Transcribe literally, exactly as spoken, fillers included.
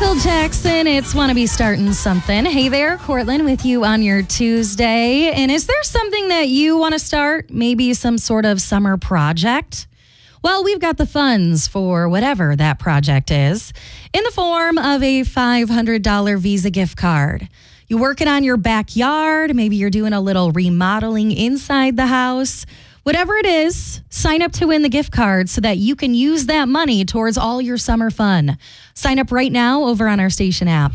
Michael Jackson, it's Wanna Be Starting Something. Hey there, Cortland with you on your Tuesday. And is there something that you want to start? Maybe some sort of summer project? Well, we've got the funds for whatever that project is in the form of a five hundred dollars Visa gift card. You're working on your backyard. Maybe you're doing a little remodeling inside the house. Whatever it is, sign up to win the gift card so that you can use that money towards all your summer fun. Sign up right now over on our station app.